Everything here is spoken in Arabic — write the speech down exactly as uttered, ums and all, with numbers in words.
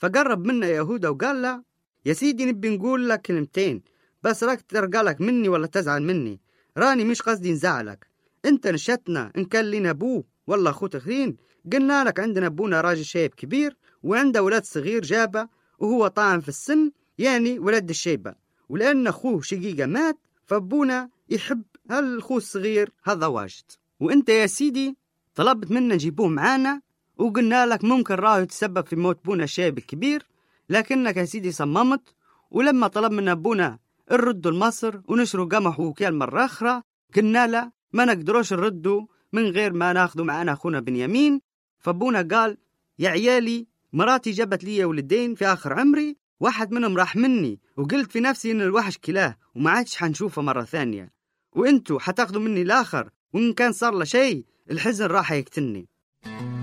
فقرب منا يهوذا وقال له: يا سيدي نبي نقول لك كلمتين، بس راك ترقلك مني ولا تزعل مني؟ راني مش قصدي نزعلك. انت نشتنا ان كان لنا ابوه والله اخو تخرين، قلنا لك عندنا ابونا راجل شايب كبير وعنده ولد صغير جابه وهو طاعن في السن، يعني ولد الشيبة، ولأن أخوه شقيقة مات فابونا يحب هالأخوه الصغير هذا واجد. وانت يا سيدي طلبت منا نجيبوه معانا وقلنا لك ممكن راه يتسبب في موت بونا الشايب الكبير، لكنك يا سيدي صممت. ولما طلب منا ابونا نردوا لمصر ونشروا قمح وكيل مرة أخرى، قلنا له ما نقدروش نردوا من غير ما ناخذوا معنا أخونا بنيامين. فابونا قال: يا عيالي، مراتي جابت لي ولدين في آخر عمري، واحد منهم راح مني وقلت في نفسي إن الوحش كلاه وما عادش حنشوفه مرة ثانية، وإنتوا حتاخذوا مني الآخر، وإن كان صار له شيء الحزن راح يقتلني.